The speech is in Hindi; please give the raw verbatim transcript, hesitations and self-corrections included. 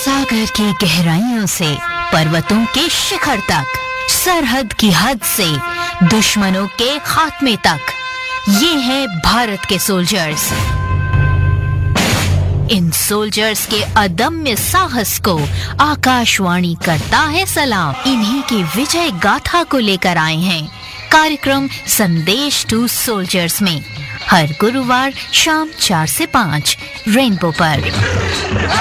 सागर की गहराइयों से पर्वतों के शिखर तक, सरहद की हद से दुश्मनों के खात्मे तक, ये है भारत के सोल्जर्स। इन सोल्जर्स के अदम्य साहस को आकाशवाणी करता है सलाम। इन्हीं की विजय गाथा को लेकर आए हैं कार्यक्रम संदेश टू सोल्जर्स में, हर गुरुवार शाम चार से पाँच रेनबो पर।